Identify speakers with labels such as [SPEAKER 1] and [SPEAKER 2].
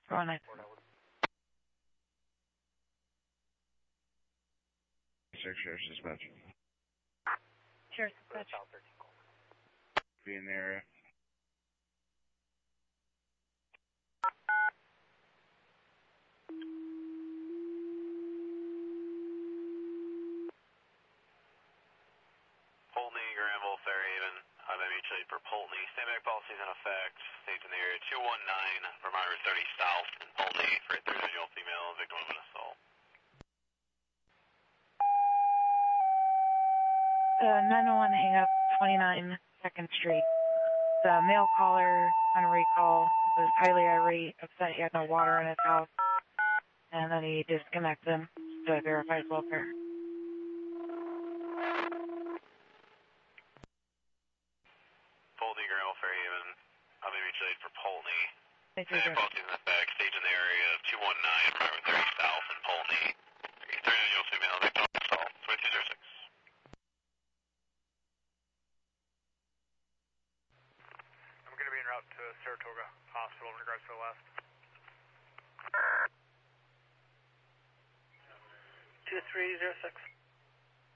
[SPEAKER 1] 419.
[SPEAKER 2] Sheriff's Dispatch.
[SPEAKER 1] Sheriff's Dispatch.
[SPEAKER 2] Be in the area.
[SPEAKER 3] Polteny, Granville, Fairhaven, mutually for Polteny. Standby policy is in effect. Stays in the area 219 from Highway 30 South in Polteny for a 30-year-old female victim of an assault.
[SPEAKER 1] 911 hang up 29 2nd Street. The male caller on a recall was highly irate, upset he had no water in his house, and then he disconnected him to verify his welfare.
[SPEAKER 3] Polteny, Granville, Fairhaven, mutually for Polteny.
[SPEAKER 1] Standby
[SPEAKER 3] policy is in effect. Stays in the area of 219 from Highway 30 South in Polteny. 30-year-old female victim of an assault. 2206.
[SPEAKER 4] I'm going to be en route to Saratoga Hospital in regards to the last. 2306.